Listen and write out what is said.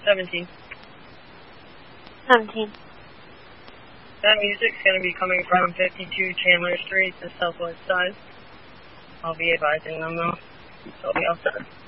17. 17. That music's going to be coming from 52 Chandler Street, the southwest side. I'll be advising them though, so I'll be all set.